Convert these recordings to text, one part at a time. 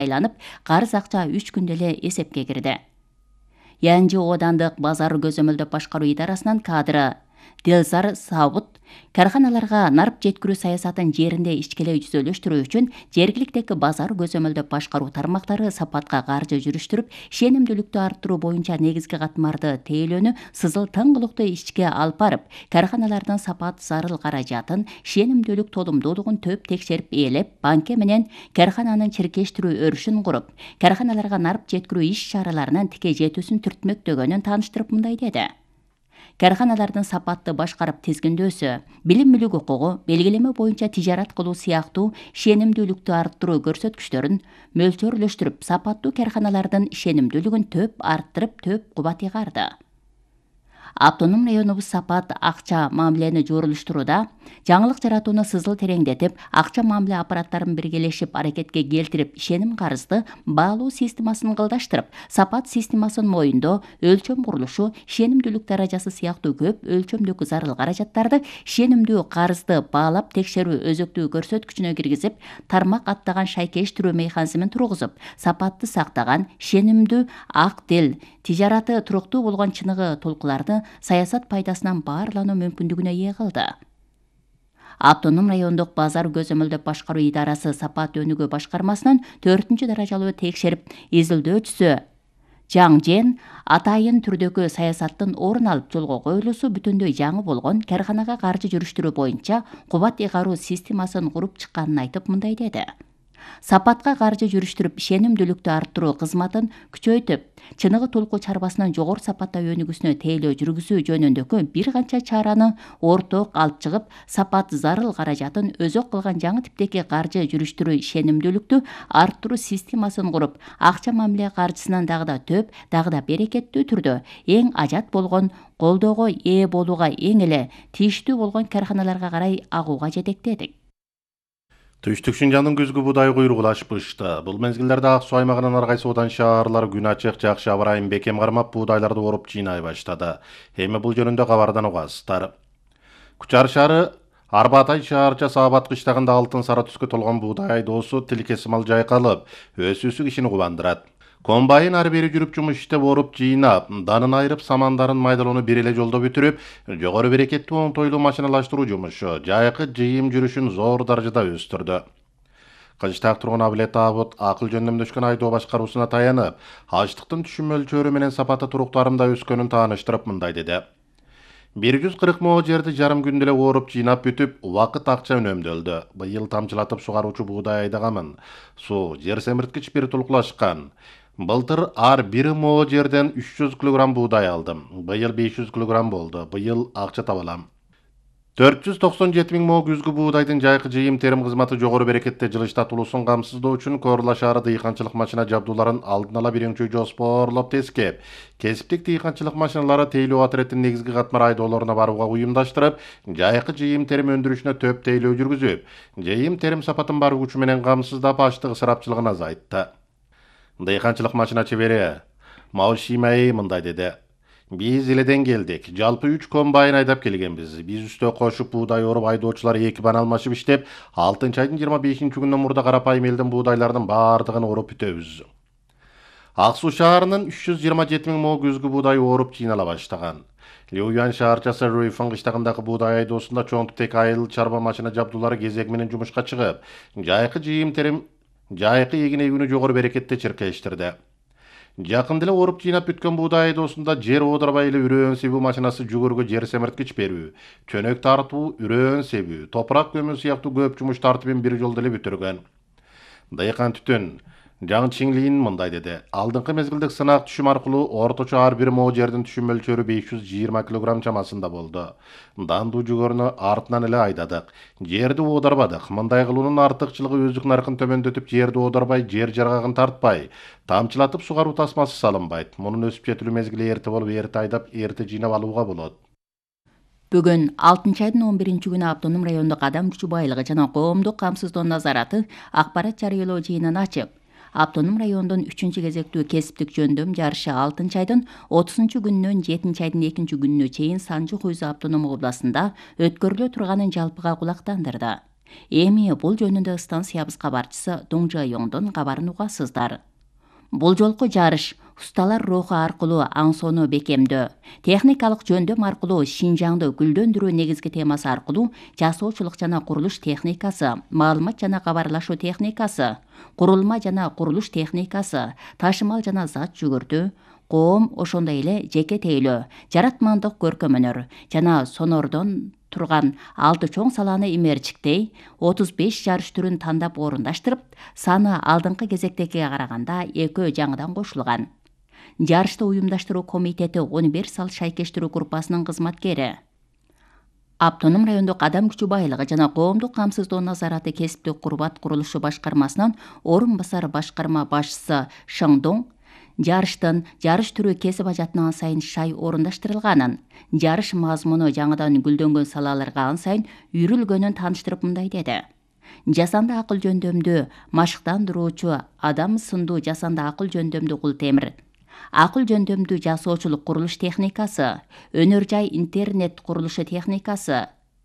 айланып, карыз акча 3 күндө эле эсепке кирди. Янжы Оодандык базар көзөмөлдөп башкаруу идарасынын кадры Делзар Сабут карханаларга нарп жеткирүү саясатын жеринде ичкелей жүзөлөштүрүү үчүн жергиликтеги базар көзөмөлдөп башкаруу тармактары сапатка каржы жүрүштүрүп, ишенимдүүлүктү арттыруу боюнча негизги катмарды тейлөөнү сызыл тыңгылыктуу ишке алып барып, карханалардын сапат зарыл каражатын, ишенимдүүлүк толумдуулугун төп текшерип ээлеп, банке менен кархананын чиркештирүү өрүшүн куруп, карханаларга нарп жеткирүү иш-чараларынын тике жетүүсүн түртмөктөгөнүн тааныштырып мындай деди. Карханалардын сапатты башкарып тизгиндөөсү, билим мүлүк укугу, белгилеме боюнча тижарат кылуу сыяктуу ишенимдүүлүктү арттыруу көрсөткүчтөрүн мөлчөрлөштүрүп, сапаттуу карханалардын ишенимдүүлүгүн төп арттырып, төп кубат ыйгарды. Автоном районубуз сапат акча мамилени жорулуштурууда жаңылык жаратууну сызыл тереңдетип, акча мамиле аппараттарын биргелешип аракетке келтирип, ишеним карызды баалуу системасын кылдаштырып, сапат системасын моюндоо, өлчөм курулушу, ишенимдүүлүк даражасы сыяктуу көп өлчөмдөгү зарыл каражаттарды ишенимдүү карызды баалап текшерүү өзөктүү көрсөткүчүнө киргизип, тармак аттаган шайкештирүү механизмин тургузуп, сапатты сактаган, ишенимдүү ак дил, тижараты туруктуу болгон чыныгы толкуларды саясат пайдасынан баарлануу мүмкүндүгүнө ээ кылды. Автоном райондук базар көзөмөлдөп башкаруу идарасы сапат өнүгүү башкармасынын 4 даражалуу текшерип изилдөөчүсү Жаң Жен атайын түрдөгү саясаттын орун алып жолго коюлуусу бүтүндөй жаңы болгон карханага каржы жүрүштүрүү боюнча кубат ыйгаруу системасын куруп чыкканын айтып мындай деди. Сапатка каржы жүрүштүрүп, ишенимдүүлүктү арттыруу кызматын күчөйтүп, чыныгы толку чарбасынын жогору сапатта өнүгүүсүнө тейлөө жүргүзүү жөнүндөгү бир канча чараны орток алып чыгып, сапат зарыл каражатын өзөк кылган жаңы типтеги каржы жүрүштүрүү ишенимдүүлүктү арттыруу системасын куруп, акча мамиле каржысынан дагы да төп, дагы да берекеттүү түрдө эң ажат болгон, колдоого ээ болууга эң эле тийиштүү болгон карханаларга карай агууга жетектедик. Түштүк Шинжандын күзгү буудай куйругулашпышты. Бул мезгилдерде Ак Суу аймагынын ар кайсы одан шаарлар күн ачык, жакшы аба ырайын бекем кармап буудайларды оруп жыйнай баштады. Эми бул жөнүндө кабардан угасыздар. Кучар шаары Арбатай шаарчасы Абат кыштагында алтын сары түскө толгон буудай айдоосу тилкесимал жайкалып, өсүүсү кишини кубандырат. Комбайн ар бери жүрүп жумуш иштеп оруп жыйнап, данын айырып, самандарын майдалоону бир эле жолдо бүтүрүп, жогору берекеттүү оңтойлуу машиналаштыруу жумушу жайкы жыйым жүрүшүн зор даражада өстүрдү. Кыштак тургун Абилет Абыт акыл жөндөмдөшкөн айдоо башкаруусуна таянып, ачтыктын түшүм мөлчөрү менен сапаты туруктарында өскөнүн тааныштырып мындай деди. 140 мо жерди жарым күндө эле оруп жыйнап бүтүп, убакыт акча үнөмдөлдү. Быйыл тамчылатып сугаруучу буудай айдагамын. Суу жер семирткич бир тулкулашкан. Былтыр ар 1 мо жерден 300 кг буудай алдым. Быйыл 500 кг болду. Быйыл акча таба алам. 497 000 мо күзгү буудайдын жайкы жыйым терим кызматы жогору берекетте жылыштатуулуусун камсыздоо үчүн Корла шаары дыйканчылык машина жабдууларын алдын ала биринчи жоспорлоп тескеп, кесиптик дыйканчылык машиналары тейлөө отряддын негизги катмар айдоолоруна барууга уюмдаштырып, жайкы жыйым терим өндүрүшүнө төп тейлөө жүргүзүп, жыйым терим сапатын бар күчү менен камсыздап, аштык ысырапчылыгын азайтты. Дыйканчылык машина чебери Маушимай мындай деди. Биз эледен келдик. Жалпы 3 комбайн айдап келгенбиз. Биз үстө кошуп буудай оруп айдоочулар 2 бан алмашып иштеп, 6-айдын 25-күнүнөн мурда карапайым элдин буудайларынын баардыгын оруп бүтөбүз. Ак Суу шаарынын 327 000 мо күзгү буудай оруп жыйнала баштаган. Леуян шаарчасы Руйфан кыштагындагы буудай айдоосунда чоң типтек айыл чарба машина жабдуулары кезек менен жумушка чыгып, жайкы жыйым терим жайкы эгин эгүүнү жогору берекетте чиркештирди. Жакында эле оруп жыйнап бүткөн буудай айдоосунда жер оодурбай эле үрөөн себүү машинасы жүгөргө жер семирткич берүү, чөнөк тартуу, үрөөн себүү, топурак көмүү сыяктуу көп жумуш тартыбын бир жолдо эле бүтүргөн. Дыйкан түтүн Жаң Чинлин мындай деди. Алдыңкы мезгилдик сынак түшүм аркылуу орточо ар 1 мо жердин түшүм мөлчөрү 520 кг чамасында болду. Дандуу жүгөрүнү артынан эле айдадык. Жерди оодарбадык. Мындай кылуунун артыкчылыгы өздүк наркын төмөндөтүп, жерди оодарбай, жер жаргагын тартпай, тамчылатып сугаруу тасмасы салынбайт. Мунун өсүп жетилүү мезгили эрте болуп, эрте айдап, эрте жыйнап алууга болот. Бүгүн 6-айдын 11-күнү Автоном райондук адам күчү байлыгы жана коомдук камсыздоо назараты акпарат жарыялоо жыйынын ачып, Автоном райондун 3-кезектүү кесиптик жөндөм жарышы 6-айдын 30-күнүнөн 7-айдын 2-күнүнө чейин Санжы Хуйзу автономдук областында өткөрүлө турганын жалпыга кулактандырды. Эми бул жөнүндө станциябыз кабарчысы Доң Жайоңдон кабарын угасыздар. Бул жолку жарыш усталар руху аркылуу аңсоону бекемдөө, техникалык жөндөм аркылуу Шинжаңды гүлдөндүрүү негизги темасы аркылуу жасоочулук жана курулуш техникасы, маалымат жана кабарлашуу техникасы, курулма жана курулуш техникасы, ташымал жана зат жүгүртүү, коом, ошондой эле жеке тейлөө, жаратмандык көркөм өнөр жана сонордон турган 6 чоң саланы имерчиктей 35 жарыш түрүн тандап орундаштырып, саны алдыңкы кезектегиге караганда 2 жаңыдан кошулган. Жарышты уюмдаштыруу комитети 11 сал шайкештирүү группасынын кызматкери. Автоном райондук адам күчү байлыгы жана коомдук камсыздоо назараты кесиптик курбат курулушу башкармасынын орун басар башкарма башчысы Шыңдоң жарыштын жарыш түрү кесип ажатына ан сайын шай орундаштырылганын, жарыш мазмуну жаңыдан гүлдөнгөн салаларга ан сайын үйрүлгөнүн тааныштырып мындай деди. Жасанды акыл жөндөмдүү машыктандыруучу адам сындуу жасанды акыл жөндөмдүү култемир, акыл жөндөмдүү жасоочулук курулуш техникасы, өнөр жай интернет курулушу техникасы,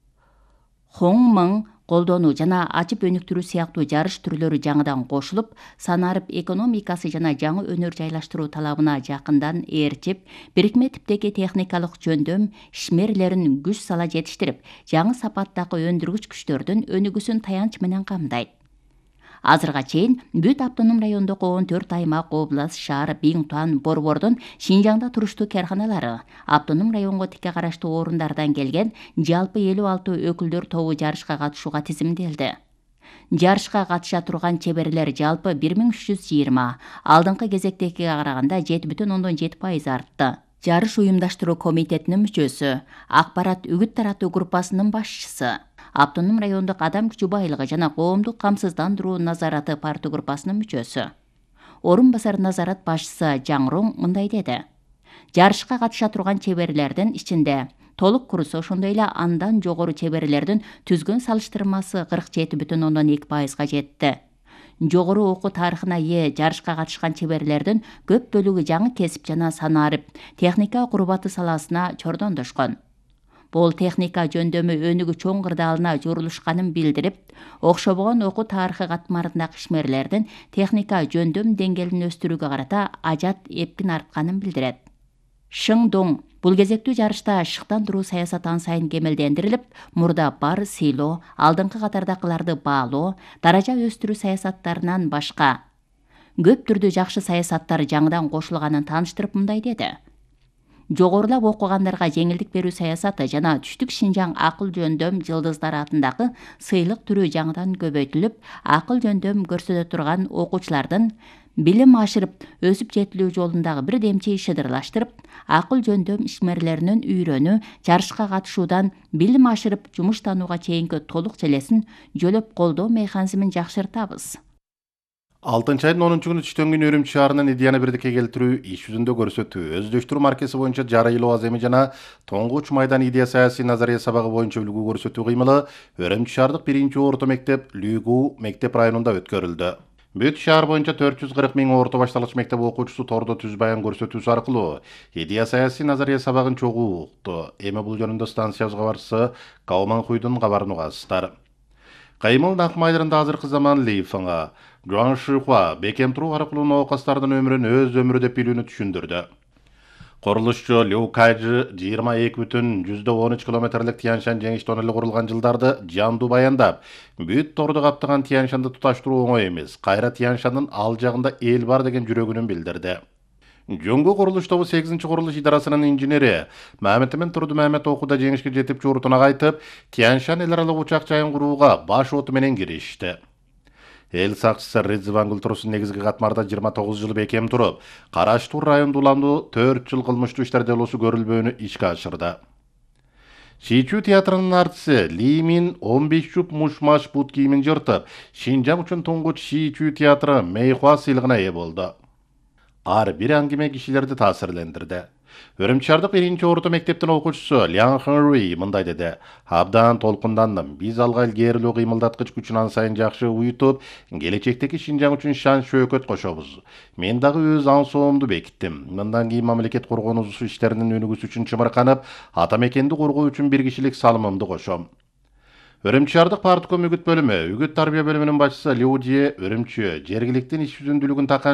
хоң-мың колдонуу жана ачып өнүктүрүү сыяктуу жарыш түрлөрү жаңыдан кошулуп, санарып экономикасы жана жаңы өнөр жайлаштыруу талабына жакындан ээрчип, бирикме типтеги техникалык жөндөм ишмерлерин күч сала жетиштирип, жаңы сапаттагы өндүргүч күчтөрдүн өнүгүүсүн таянч менен камдайт. Азырга чейин бүт автоном райондук 14 аймак, область, шаар, Биңтуан, Борбордун Шинжаңда туруштуу карханалары, автоном районго тике караштуу орундардан келген жалпы 56 өкүлдөр тобу жарышка катышууга тизимделди. Жарышка катыша турган чеберлер жалпы 1320, алдыңкы кезектегиге караганда 7,7% артты. Жарыш уюмдаштыруу комитетинин мүчөсү, акпарат үгүт таратуу группасынын башчысы, автоном райондук адам күчү байлыгы жана коомдук камсыздандыруу назараты партия группасынын мүчөсү, орун басар назарат башчысы Жаңроң мындай деди. Жарышка катыша турган чеберлердин ичинде толук курусу, ошондой эле андан жогору чеберлердин түзгөн салыштырмасы 47,2%га жетти. Жогору окуу тарыхына ээ жарышка катышкан чеберлердин көп бөлүгү жаңы кесип жана санарып, техника курбаты саласына чордондошкон. Бул техника жөндөмү өнүгүү чоң кырдаалына журулушканын билдирип, окшобогон окуу тарыхы катмарындагы ишмерлердин техника жөндөм деңгээлин өстүрүүгө карата ажат эпкин артканын билдирет. Шыңдоң бул кезектүү жарышта шыктандыруу саясаты ан сайын кемелдендирилип, мурда бар сыйлоо, алдыңкы катардакыларды баалоо, даража өстүрүү саясаттарынан башка көп түрдүү жакшы саясаттар жаңыдан кошулганын тааныштырып мындай деди. Жогорулап окугандарга жеңилдик берүү саясаты жана Түштүк Шинжаң акыл жөндөм жылдыздары атындагы сыйлык түрү жаңыдан көбөйтүлүп, акыл жөндөм көрсөтө турган окуучулардын билим ашырып, өсүп жетилүү жолундагы бир демчи шыдырлаштырып, акыл жөндөм ишмерлеринин үйрөнүү, жарышка катышуудан билим ашырып, жумуштанууга чейинки толук желесин жөлөп колдоо механизмин жакшыртабыз. 6-айдын 10-чу күнү Түштөнгүн Өрүмчү шаарынын идеяны бирдикке келтирүү, иш жүзүндө көрсөтүү, өздөштүрүү маркеси боюнча жарыйлоо аземи жана Тоңгуч майдан идея саясий назария сабагы боюнча үлгү көрсөтүү кыймылы Өрүмчү шаардык 1-орто мектеп Лүгүү мектеп районунда өткөрүлдү. Бүт шаар боюнча 440 000 орто башталгыч мектеп окуучусу тордо түз баян көрсөтүүсү аркылуу идея саясий назария сабагын чогуу укту. Эми бул жөнүндө станциябыз кабарчысы Кауманхуйдун кабарын угасыздар. Каймыл Нак майдарында азыркы заман Лифаңа Жуан Шихуа бекем туруу аркылуу оокастардын өмүрүн өз өмүрү деп билүүнү түшүндүрдү. Курулушчу Лю Кайжы 22,13 километрлик Тяньшан жеңиш тоннели курулган жылдарды жандуу баяндап, бүт торду каптаган Тяньшанды туташтыруу оңой эмес, кайра Тяньшандын ал жагында эл бар деген жүрөгүнүн билдирди. Жөнгө курулуш тобу 8-чи курулуш идарасынын инженери Мамет Турду Мамет окууда жеңишке жетип жууртуна кайтып, Тяньшан эл аралык учак жайын курууга баш оту менен киришти. Эл сакчысы Ридзван Гүлтурусун негизги катмарда 29 жыл бекем туруп, Караштуу райондо уландуу 4 жыл кылмыштуу иштер делосу көрүлбөөнү ишке ашырды. Шичүү театрынын артиси Ли Мин 15 жуп муш-маш бут кийимин жыртып, Шинжаң үчүн туңгуч Шичүү театры Мэйхуа сыйлыгына ээ болду. Ар бир аңгиме кишилерди таасирлендирди. Өрүмчү шаардык 1-орто мектептин окуучусу Лян Хэнри мындай деди. Абдан толкундандым. Биз алга илгерилөө кыймылдаткыч күчүн ан сайын жакшы уютуп, келечектеги Шинжаң үчүн шан шөкөт кошобуз. Мен дагы өз аңсоомду бекиттим. Мындан кийин мамлекет коргоонуусу иштеринин өнүгүүсү үчүн чымырканып, ата мекенди коргоо үчүн бир кишилик салымымды кошом. Өрүмчү шаардык партком үгүт бөлүмү, үгүт тарбия бөлүмүнүн башчысы Лиудие Өрүмчү жергиликтин иш жүзүндүүлүгүн такан